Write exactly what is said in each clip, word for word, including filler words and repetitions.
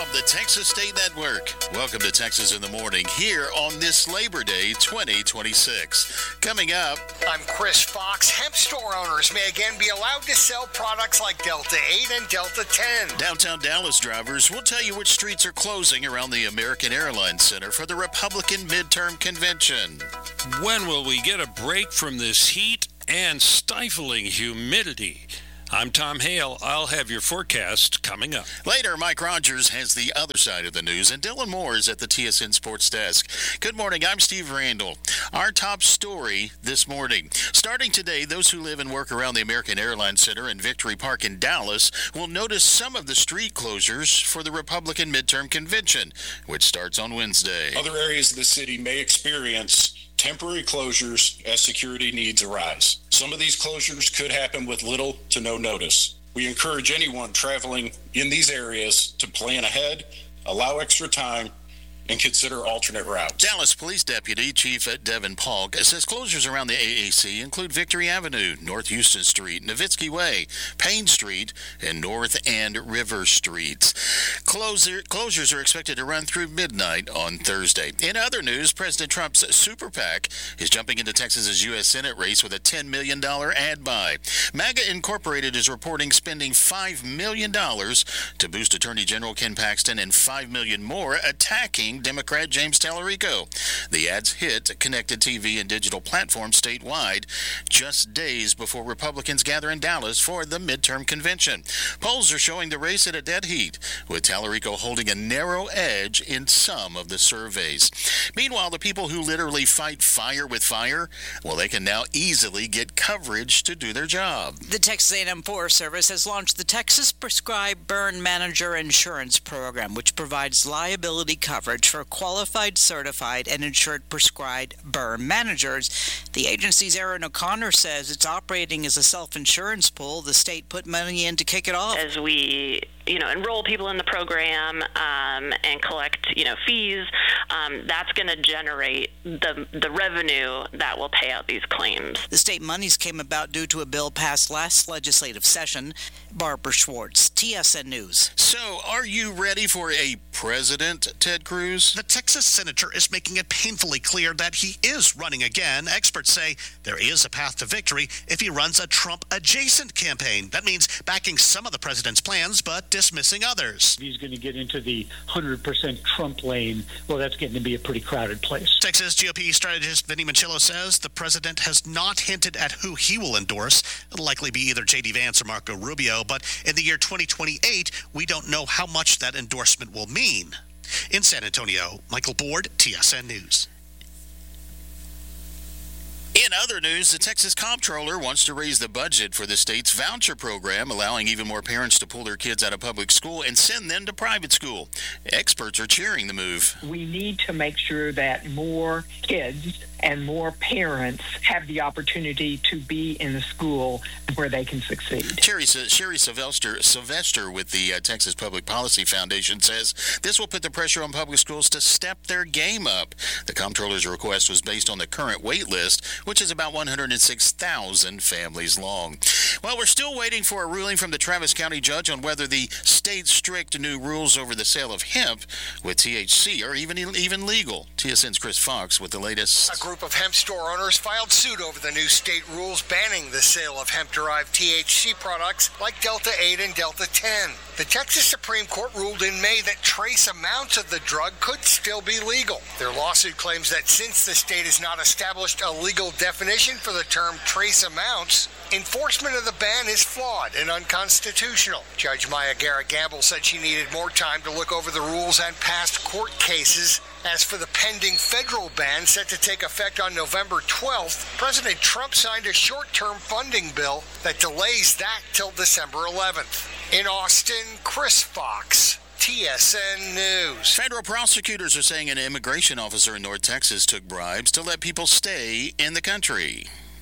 the Texas State Network. Welcome to Texas in the Morning here on this Labor Day twenty twenty-six. Coming up, I'm Chris Fox. Hemp store owners may again be allowed to sell products like Delta eight and Delta ten. Downtown Dallas drivers will tell you which streets are closing around the American Airlines Center for the Republican midterm convention. When will we get a break from this heat and stifling humidity? I'm Tom Hale. I'll have your forecast coming up. Later, Mike Rogers has the other side of the news, and Dylan Moore is at the T S N Sports Desk. Good morning. I'm Steve Randall. Our top story this morning. Starting today, those who live and work around the American Airlines Center and Victory Park in Dallas will notice some of the street closures for the Republican midterm convention, which starts on Wednesday. Other areas of the city may experience temporary closures as security needs arise. Some of these closures could happen with little to no notice. We encourage anyone traveling in these areas to plan ahead, allow extra time, and consider alternate routes. Dallas Police Deputy Chief Devin Polk says closures around the A A C include Victory Avenue, North Houston Street, Nowitzki Way, Payne Street, and North and River Streets. Closer, closures are expected to run through midnight on Thursday. In other news, President Trump's Super PAC is jumping into Texas's U S Senate race with a ten million dollars ad buy. MAGA Incorporated is reporting spending five million dollars to boost Attorney General Ken Paxton and five million dollars more attacking Democrat James Tallarico. The ads hit connected T V and digital platforms statewide just days before Republicans gather in Dallas for the midterm convention. Polls are showing the race at a dead heat, with Tallarico holding a narrow edge in some of the surveys. Meanwhile, the people who literally fight fire with fire, well, they can now easily get coverage to do their job. The Texas A and M Forest Service has launched the Texas Prescribed Burn Manager Insurance Program, which provides liability coverage for qualified, certified, and insured prescribed burn managers. The agency's Aaron O'Connor says it's operating as a self-insurance pool. The state put money in to kick it off. As we, you know, enroll people in the program um, and collect, you know, fees, um, that's going to generate the the revenue that will pay out these claims. The state monies came about due to a bill passed last legislative session. Barbara Schwartz, T S N News. So, are you ready for a president, Ted Cruz? The Texas senator is making it painfully clear that he is running again. Experts say there is a path to victory if he runs a Trump-adjacent campaign. That means backing some of the president's plans, but dismissing others. If he's going to get into the one hundred percent Trump lane, well, that's getting to be a pretty crowded place. Texas G O P strategist Vinny Manchillo says the president has not hinted at who he will endorse. It'll likely be either J D Vance or Marco Rubio, but in the year twenty twenty-eight, we don't know how much that endorsement will mean. In San Antonio, Michael Board, T S N News. In other news, the Texas Comptroller wants to raise the budget for the state's voucher program, allowing even more parents to pull their kids out of public school and send them to private school. Experts are cheering the move. We need to make sure that more kids and more parents have the opportunity to be in the school where they can succeed. Sherry, Sherry Sylvester, Sylvester with the uh, Texas Public Policy Foundation says this will put the pressure on public schools to step their game up. The Comptroller's request was based on the current wait list, which is about one hundred six thousand families long. Well, we're still waiting for a ruling from the Travis County judge on whether the state's strict new rules over the sale of hemp with T H C are even, even legal. T S N's Chris Fox with the latest. A group of hemp store owners filed suit over the new state rules banning the sale of hemp-derived T H C products like Delta eight and Delta ten. The Texas Supreme Court ruled in May that trace amounts of the drug could still be legal. Their lawsuit claims that since the state has not established a legal definition for the term trace amounts, enforcement of the ban is flawed and unconstitutional. Judge Maya Garrett-Gamble said she needed more time to look over the rules and past court cases. As for the pending federal ban set to take effect on November twelfth, President Trump signed a short-term funding bill that delays that till December eleventh. In Austin, Chris Fox, T S N News. Federal prosecutors are saying an immigration officer in North Texas took bribes to let people stay in the country.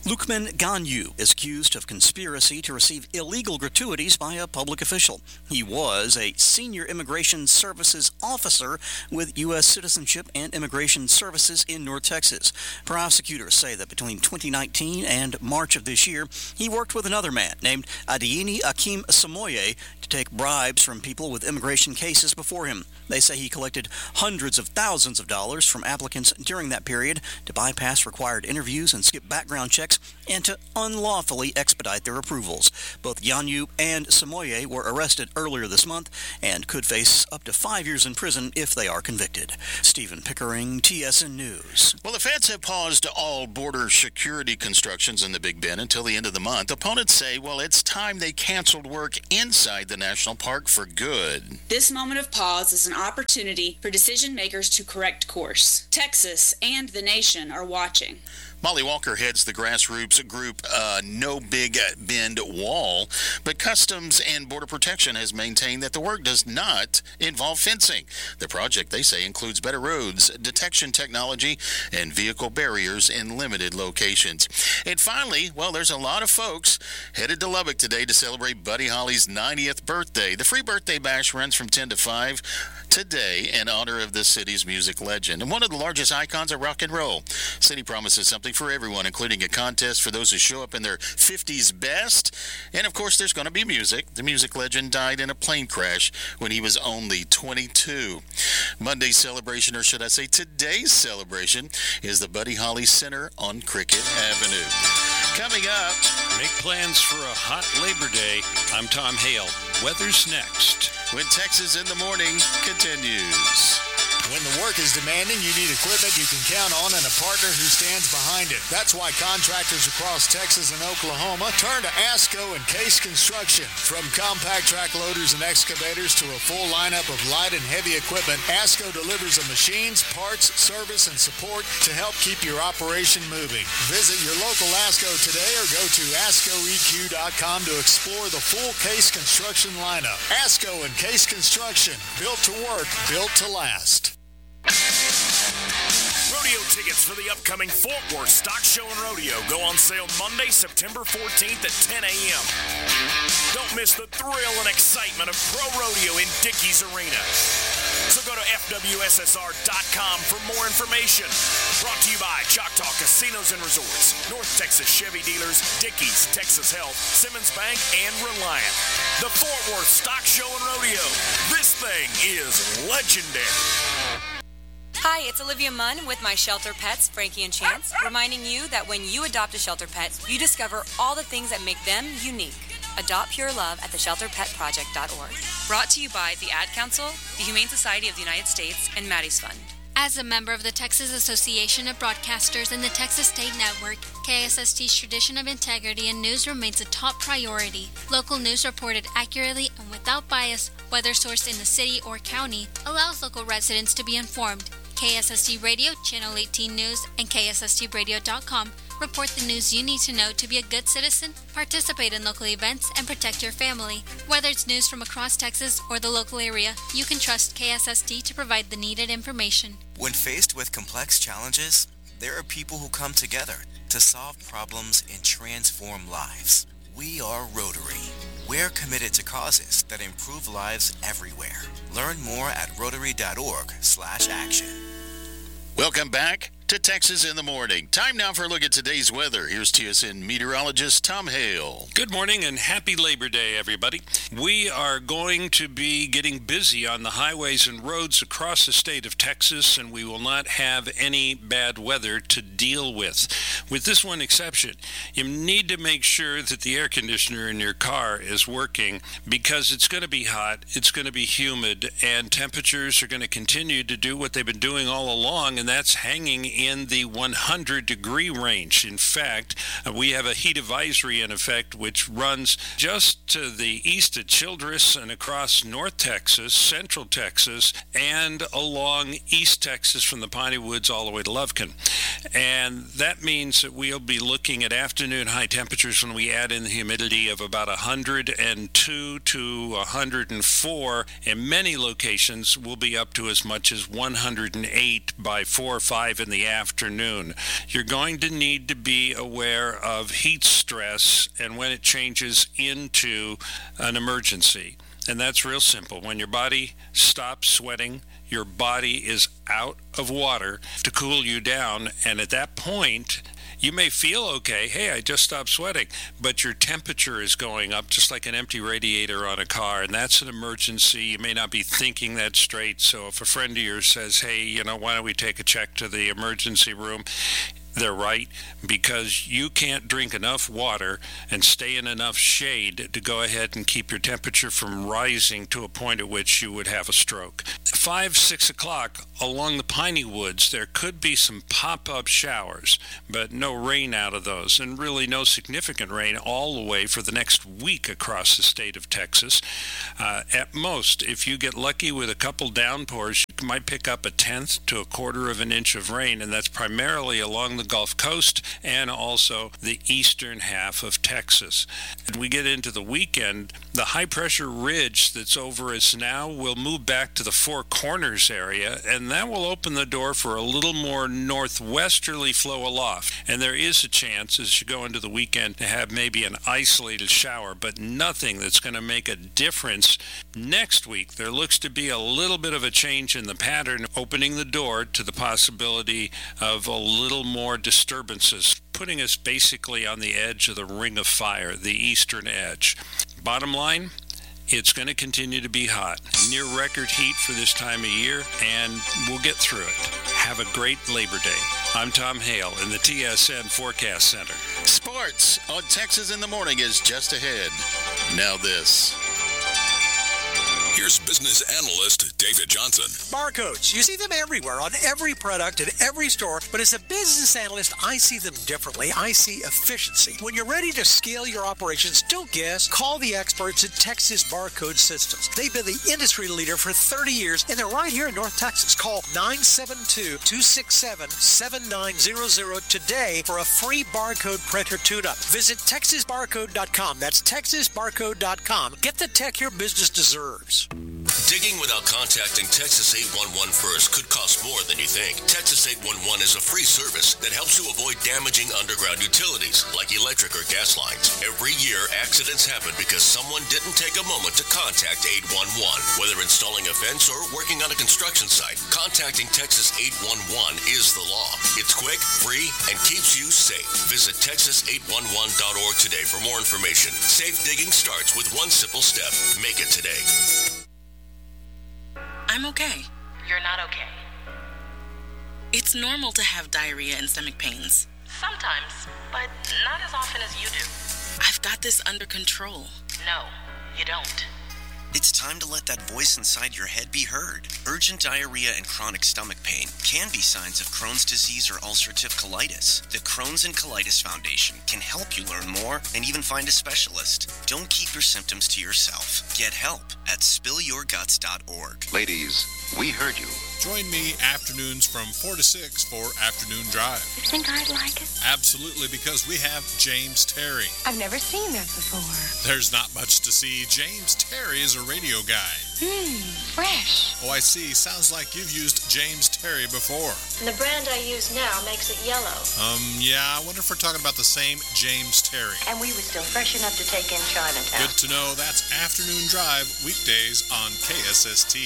Lukman Ganyu is accused of conspiracy to receive illegal gratuities by a public official. He was a senior immigration services officer with U S Citizenship and Immigration Services in North Texas. Prosecutors say that between twenty nineteen and March of this year, he worked with another man named Adeyini Akim Samoye to take bribes from people with immigration cases before him. They say he collected hundreds of thousands of dollars from applicants during that period to bypass required interviews and skip background checks and to unlawfully expedite their approvals. Both Ganyu and Samoye were arrested earlier this month and could face up to five years in prison if they are convicted. Stephen Pickering, T S N News. Well, the feds have paused all border security constructions in the Big Bend until the end of the month. Opponents say, well, it's time they canceled work inside the national park for good. This moment of pause is an opportunity for decision makers to correct course. Texas and the nation are watching. Molly Walker heads the grassroots group uh, No Big Bend Wall, but Customs and Border Protection has maintained that the work does not involve fencing. The project, they say, includes better roads, detection technology, and vehicle barriers in limited locations. And finally, well, there's a lot of folks headed to Lubbock today to celebrate Buddy Holly's ninetieth birthday. The free birthday bash runs from ten to five today in honor of the city's music legend and one of the largest icons of rock and roll. City promises something for everyone, including a contest for those who show up in their fifties best. And of course, there's going to be music. The music legend died in a plane crash when he was only twenty-two. Monday's celebration, or should I say today's celebration, is the Buddy Holly Center on Cricket Avenue. Coming up, make plans for a hot Labor Day. I'm Tom Hale. Weather's next. When Texas in the Morning continues. When the work is demanding, you need equipment you can count on and a partner who stands behind it. That's why contractors across Texas and Oklahoma turn to ASCO and Case Construction. From compact track loaders and excavators to a full lineup of light and heavy equipment, ASCO delivers the machines, parts, service, and support to help keep your operation moving. Visit your local ASCO today or go to asco e q dot com to explore the full Case Construction lineup. ASCO and Case Construction, built to work, built to last. Rodeo tickets for the upcoming Fort Worth Stock Show and Rodeo go on sale Monday, September fourteenth at ten a.m. Don't miss the thrill and excitement of pro rodeo in Dickies Arena. So go to f w s s r dot com for more information. Brought to you by Choctaw Casinos and Resorts, North Texas Chevy Dealers, Dickies, Texas Health, Simmons Bank, and Reliant. The Fort Worth Stock Show and Rodeo. This thing is legendary. Hi, it's Olivia Munn with My Shelter Pets, Frankie and Chance, reminding you that when you adopt a shelter pet, you discover all the things that make them unique. Adopt Pure Love at the shelter pet project dot org. Brought to you by the Ad Council, the Humane Society of the United States, and Maddie's Fund. As a member of the Texas Association of Broadcasters and the Texas State Network, K S S T's tradition of integrity and news remains a top priority. Local news reported accurately and without bias, whether sourced in the city or county, allows local residents to be informed. K S S T Radio, Channel eighteen News, and K S S T radio dot com report the news you need to know to be a good citizen, participate in local events, and protect your family. Whether it's news from across Texas or the local area, you can trust K S S T to provide the needed information. When faced with complex challenges, there are people who come together to solve problems and transform lives. We are Rotary. We're committed to causes that improve lives everywhere. Learn more at rotary dot org slash action. Welcome back to Texas in the Morning. Time now for a look at today's weather. Here's T S N meteorologist Tom Hale. Good morning and happy Labor Day, everybody. We are going to be getting busy on the highways and roads across the state of Texas, and we will not have any bad weather to deal with. With this one exception, you need to make sure that the air conditioner in your car is working because it's going to be hot, it's going to be humid, and temperatures are going to continue to do what they've been doing all along, and that's hanging in the one hundred degree range. In fact, uh, we have a heat advisory in effect which runs just to the east of Childress and across North Texas, Central Texas, and along East Texas from the Piney Woods all the way to Lufkin. And that means that we'll be looking at afternoon high temperatures when we add in the humidity of about one hundred two to one hundred four. In many locations, we'll be up to as much as one hundred eight by four or five in the the afternoon. You're going to need to be aware of heat stress and when it changes into an emergency. And that's real simple. When your body stops sweating, your body is out of water to cool you down. And at that point, you may feel okay. Hey, I just stopped sweating. But your temperature is going up just like an empty radiator on a car. And that's an emergency. You may not be thinking that straight. So if a friend of yours says, hey, you know, why don't we take a check to the emergency room? They're right, because you can't drink enough water and stay in enough shade to go ahead and keep your temperature from rising to a point at which you would have a stroke. Five, six o'clock along the piney woods, there could be some pop-up showers, but no rain out of those, and really no significant rain all the way for the next week across the state of Texas. Uh, at most, if you get lucky with a couple downpours, you might pick up a tenth to a quarter of an inch of rain, and that's primarily along the Gulf Coast and also the eastern half of Texas. And we get into the weekend, the high-pressure ridge that's over us now will move back to the Four Corners area, and that will open the door for a little more northwesterly flow aloft. And there is a chance as you go into the weekend to have maybe an isolated shower, but nothing that's going to make a difference. Next week, there looks to be a little bit of a change in the pattern, opening the door to the possibility of a little more disturbances, putting us basically on the edge of the ring of fire, the eastern edge. Bottom line, it's going to continue to be hot, near record heat for this time of year, and we'll get through it. Have a great Labor Day. I'm Tom Hale in the T S N Forecast Center. Sports on Texas in the Morning is just ahead. Now this. Here's business analyst David Johnson. Barcodes. You see them everywhere on every product in every store, but as a business analyst, I see them differently. I see efficiency. When you're ready to scale your operations, don't guess. Call the experts at Texas Barcode Systems. They've been the industry leader for thirty years, and they're right here in North Texas. Call nine seven two, two six seven, seven nine zero zero today for a free barcode printer tune-up. Visit texas barcode dot com. That's texas barcode dot com. Get the tech your business deserves. Digging without contacting Texas eight one one first could cost more than you think. Texas eight one one is a free service that helps you avoid damaging underground utilities like electric or gas lines. Every year, accidents happen because someone didn't take a moment to contact eight one one. Whether installing a fence or working on a construction site, contacting Texas eight one one is the law. It's quick, free, and keeps you safe. Visit texas eight one one dot org today for more information. Safe digging starts with one simple step. Make it today. I'm okay. You're not okay. It's normal to have diarrhea and stomach pains. Sometimes, but not as often as you do. I've got this under control. No, you don't. It's time to let that voice inside your head be heard. Urgent diarrhea and chronic stomach pain can be signs of Crohn's disease or ulcerative colitis. The Crohn's and Colitis Foundation can help you learn more and even find a specialist. Don't keep your symptoms to yourself. Get help at spill your guts dot org. Ladies, we heard you. Join me afternoons from four to six for Afternoon Drive. You think I'd like it? Absolutely, because we have James Terry. I've never seen that before. There's not much to see. James Terry is a radio guy. Mmm, fresh. Oh, I see. Sounds like you've used James Terry before. And the brand I use now makes it yellow. Um, yeah, I wonder if we're talking about the same James Terry. And we were still fresh enough to take in Chinatown. Good to know. That's Afternoon Drive, weekdays on K S S T.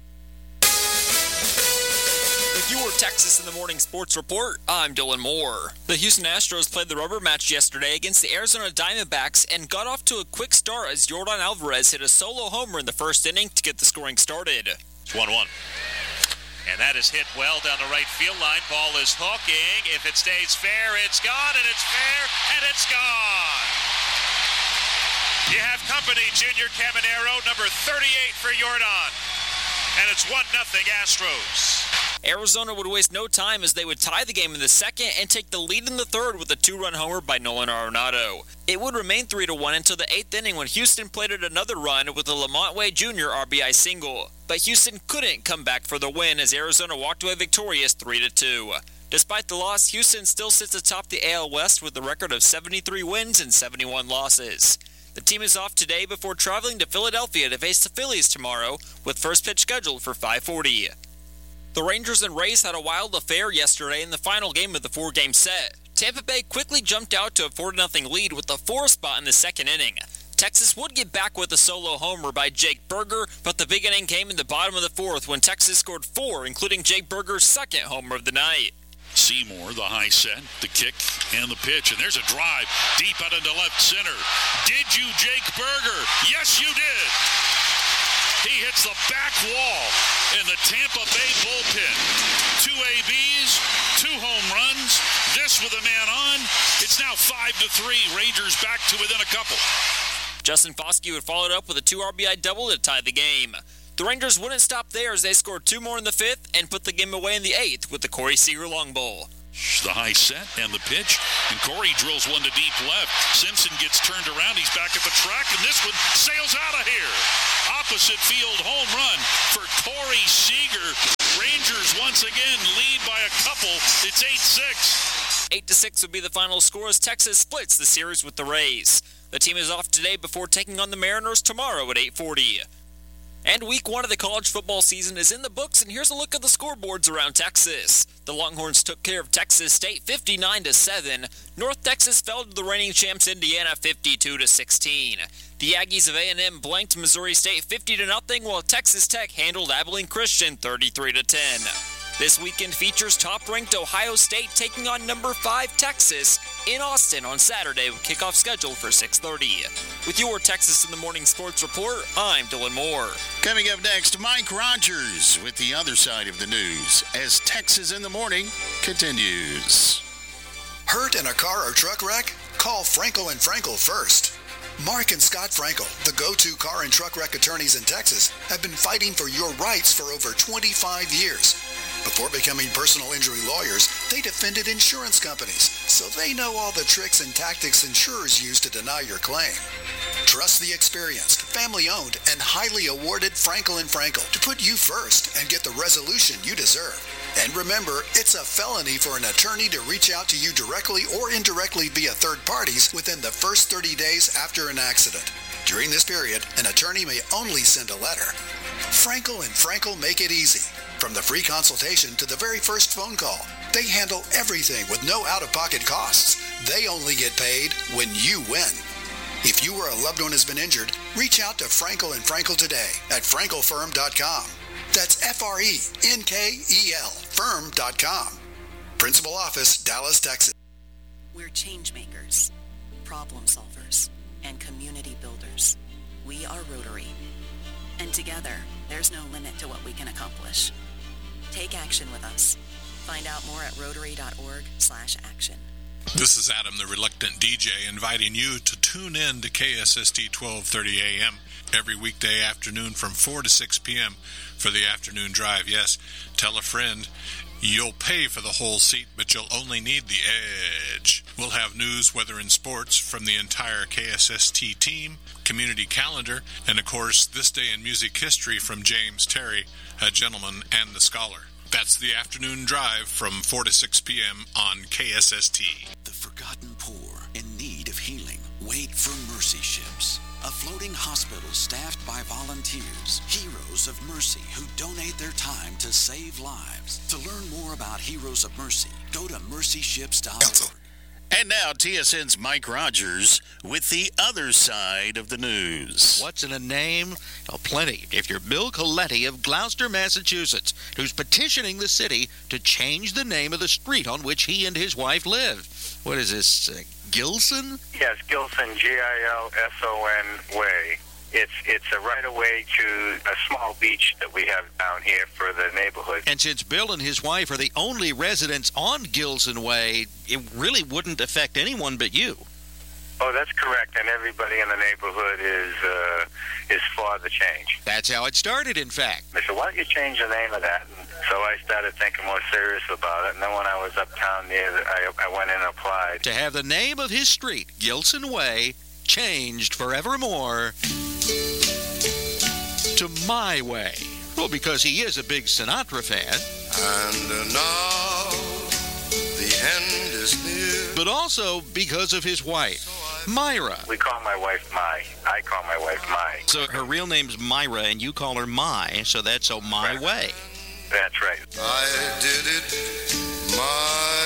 With your Texas in the Morning Sports Report, I'm Dylan Moore. The Houston Astros played the rubber match yesterday against the Arizona Diamondbacks and got off to a quick start as Yordan Alvarez hit a solo homer in the first inning to get the scoring started. It's one one. And that is hit well down the right field line. Ball is hooking. If it stays fair, it's gone, and it's fair, and it's gone. You have company, Junior Caminero, number thirty-eight for Yordan. And it's one nothing Astros. Arizona would waste no time as they would tie the game in the second and take the lead in the third with a two-run homer by Nolan Arenado. It would remain three to one until the eighth inning when Houston played another run with a Lamont Wade Junior R B I single. But Houston couldn't come back for the win as Arizona walked away victorious three to two. Despite the loss, Houston still sits atop the A L West with a record of seventy-three wins and seventy-one losses. The team is off today before traveling to Philadelphia to face the Phillies tomorrow, with first pitch scheduled for five forty. The Rangers and Rays had a wild affair yesterday in the final game of the four-game set. Tampa Bay quickly jumped out to a four to nothing lead with the four spot in the second inning. Texas would get back with a solo homer by Jake Burger, but the big inning came in the bottom of the fourth when Texas scored four, including Jake Burger's second homer of the night. Seymour, the high set, the kick, and the pitch. And there's a drive deep out into left center. Did you, Jake Burger? Yes, you did. He hits the back wall in the Tampa Bay bullpen. Two A Bs, two home runs, this with a man on. It's now five to three. Rangers back to within a couple. Justin Foskey would follow it up with a two R B I double to tie the game. The Rangers wouldn't stop there as they scored two more in the fifth and put the game away in the eighth with the Corey Seager long ball. The high set and the pitch, and Corey drills one to deep left. Simpson gets turned around. He's back at the track, and this one sails out of here. Opposite field home run for Corey Seager. Rangers once again lead by a couple. It's eight six. eight to six would be the final score as Texas splits the series with the Rays. The team is off today before taking on the Mariners tomorrow at eight forty. And week one of the college football season is in the books, and here's a look at the scoreboards around Texas. The Longhorns took care of Texas State fifty-nine to seven. North Texas fell to the reigning champs Indiana fifty-two to sixteen. The Aggies of A and M blanked Missouri State fifty to nothing, while Texas Tech handled Abilene Christian thirty-three to ten. This weekend features top-ranked Ohio State taking on number five Texas in Austin on Saturday with kickoff scheduled for six thirty. With your Texas in the Morning Sports Report, I'm Dylan Moore. Coming up next, Mike Rogers with the other side of the news as Texas in the Morning continues. Hurt in a car or truck wreck? Call Frankel and Frankel first. Mark and Scott Frankel, the go-to car and truck wreck attorneys in Texas, have been fighting for your rights for over twenty-five years. Before becoming personal injury lawyers, they defended insurance companies, so they know all the tricks and tactics insurers use to deny your claim. Trust the experienced, family-owned, and highly awarded Frankel and Frankel to put you first and get the resolution you deserve. And remember, it's a felony for an attorney to reach out to you directly or indirectly via third parties within the first thirty days after an accident. During this period, an attorney may only send a letter. Frankel and Frankel make it easy. From the free consultation to the very first phone call, they handle everything with no out-of-pocket costs. They only get paid when you win. If you or a loved one has been injured, reach out to Frankel and Frankel today at frankel firm dot com. That's F R E N K E L firm dot com. Principal Office, Dallas, Texas. We're change makers, problem solvers, and community builders. We are Rotary. And together, there's no limit to what we can accomplish. Take action with us. Find out more at rotary dot org slash action. This is Adam, the Reluctant D J, inviting you to tune in to K S S T twelve thirty A M every weekday afternoon from four to six p.m. for the afternoon drive. Yes, tell a friend. You'll pay for the whole seat, but you'll only need the edge. We'll have news, weather, and sports from the entire K S S T team, community calendar, and of course, This Day in Music History from James Terry, a gentleman and the scholar. That's the afternoon drive from four to six p.m. on K S S T. The forgotten poor in need of healing wait for Mercy Ships, a floating hospital staffed by volunteers, heroes of mercy who donate their time to save lives. To learn more about Heroes of Mercy, go to mercy ships dot org. And now, T S N's Mike Rogers with the other side of the news. What's in a name? Oh, plenty. If you're Bill Coletti of Gloucester, Massachusetts, who's petitioning the city to change the name of the street on which he and his wife live. What is this, uh, Gilson? Yes, Gilson, G I L S O N Way. It's it's a right-of-way to a small beach that we have down here for the neighborhood. And since Bill and his wife are the only residents on Gilson Way, it really wouldn't affect anyone but you. Oh, that's correct, and everybody in the neighborhood is uh, is for the change. That's how it started, in fact. I said, why don't you change the name of that? And so I started thinking more serious about it, and then when I was uptown near, the, I, I went in and applied. To have the name of his street, Gilson Way, changed forevermore to My Way. Well, because he is a big Sinatra fan. And now the end is near. But also because of his wife, Myra. We call my wife Mai. I call my wife Mai. So her real name's Myra, and you call her Mai, so that's oh My Way. That's right. I did it my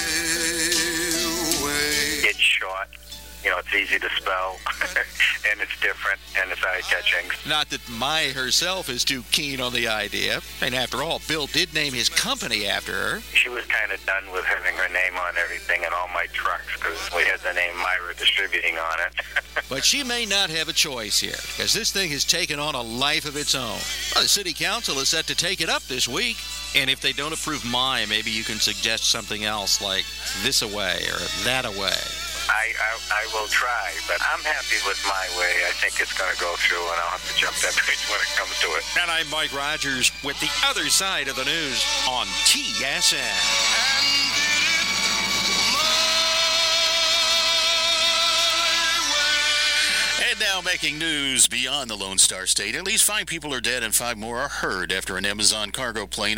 way. It's short. You know, it's easy to spell, and it's different, and it's eye-catching. Not that Mai herself is too keen on the idea. And after all, Bill did name his company after her. She was kind of done with having her name on everything in all my trucks because we had the name Myra Distributing on it. But she may not have a choice here, because this thing has taken on a life of its own. Well, the city council is set to take it up this week. And if they don't approve Mai, maybe you can suggest something else like this away or that away. I, I I will try, but I'm happy with my way. I think it's going to go through, and I'll have to jump that bridge when it comes to it. And I'm Mike Rogers with the other side of the news on T S N. And now making news beyond the Lone Star State. At least five people are dead and five more are hurt after an Amazon cargo plane